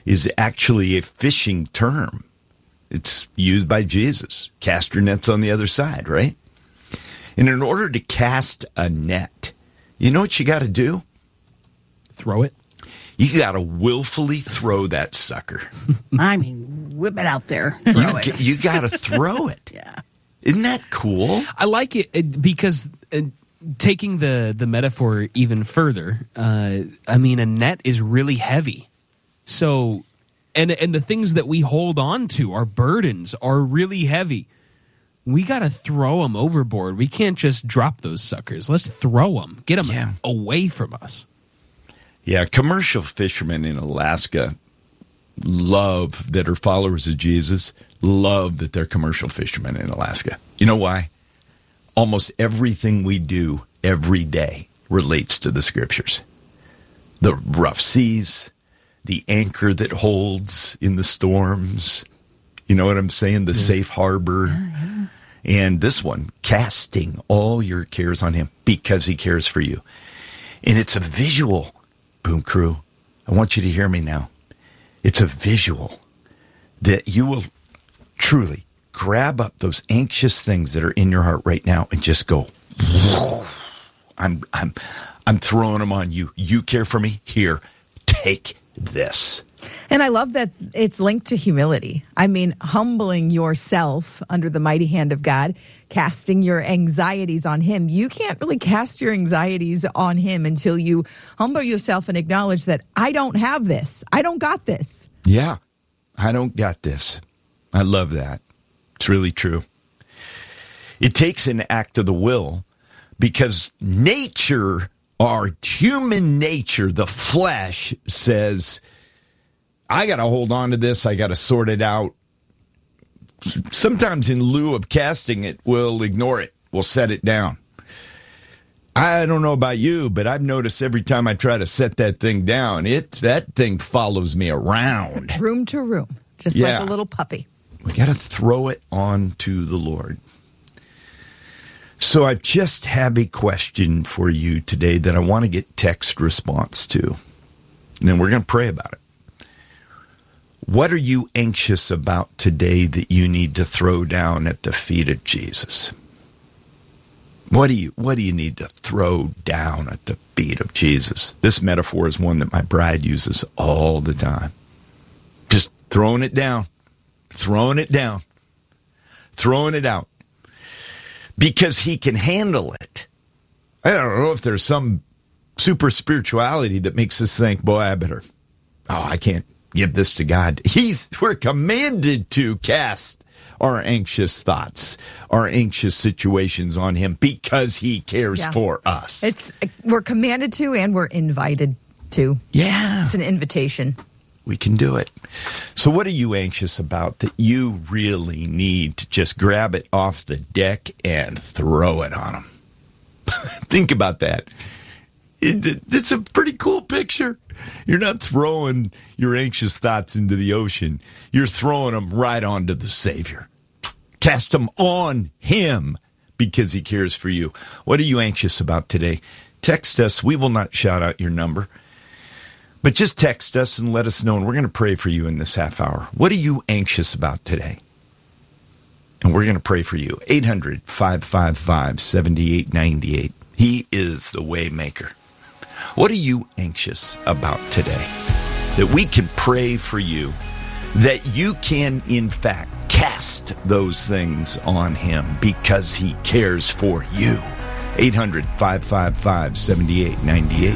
is actually a fishing term. It's used by Jesus. Cast your nets on the other side, right? And in order to cast a net, you know what you got to do? Throw it. You got to willfully throw that sucker. I mean, whip it out there. Throw it. You got to throw it. Yeah. Isn't that cool? I like it because taking the metaphor even further, I mean, a net is really heavy. So, and the things that we hold on to, our burdens, are really heavy. We got to throw them overboard. We can't just drop those suckers. Let's throw them. Get them away from us. Yeah, commercial fishermen in Alaska love that are followers of Jesus, love that they're commercial fishermen in Alaska. You know why? Almost everything we do every day relates to the scriptures. The rough seas, the anchor that holds in the storms, you know what I'm saying? The safe harbor. Yeah. And this one, casting all your cares on him because he cares for you. And it's a visual. Boom Crew, I want you to hear me now. It's a visual that you will truly grab up those anxious things that are in your heart right now and just go, I'm throwing them on you. You care for me? Here, take this. And I love that it's linked to humility. I mean, humbling yourself under the mighty hand of God, casting your anxieties on him. You can't really cast your anxieties on him until you humble yourself and acknowledge that I don't have this. I don't got this. Yeah, I don't got this. I love that. It's really true. It takes an act of the will because nature, our human nature, the flesh says, I got to hold on to this. I got to sort it out. Sometimes in lieu of casting it, we'll ignore it. We'll set it down. I don't know about you, but I've noticed every time I try to set that thing down, that thing follows me around. Room to room, just like a little puppy. We got to throw it on to the Lord. So I just have a question for you today that I want to get text response to. And then we're going to pray about it. What are you anxious about today that you need to throw down at the feet of Jesus? What do you need to throw down at the feet of Jesus? This metaphor is one that my bride uses all the time. Just throwing it down, throwing it down, throwing it out. Because he can handle it. I don't know if there's some super spirituality that makes us think, boy, I can't give this to God. We're commanded to cast our anxious thoughts, our anxious situations on him because he cares for us. We're commanded to and we're invited to. Yeah. It's an invitation. We can do it. So what are you anxious about that you really need to just grab it off the deck and throw it on him? Think about that. It's a pretty cool picture. You're not throwing your anxious thoughts into the ocean. You're throwing them right onto the Savior. Cast them on him because he cares for you. What are you anxious about today? Text us. We will not shout out your number. But just text us and let us know, and we're going to pray for you in this half hour. What are you anxious about today? And we're going to pray for you. 800-555-7898. He is the way maker. What are you anxious about today? That we can pray for you, that you can, in fact, cast those things on him because he cares for you. 800-555-7898.